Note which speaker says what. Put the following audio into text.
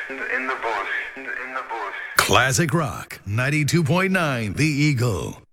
Speaker 1: In the bush.
Speaker 2: Classic Rock 92.9 The Eagle.